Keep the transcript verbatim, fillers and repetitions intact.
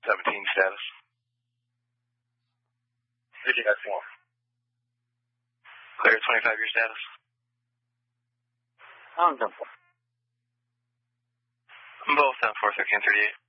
seventeen status. fifty nine four. Clear twenty-five year status. I'm done for. Both seven four thirteen thirty-eight.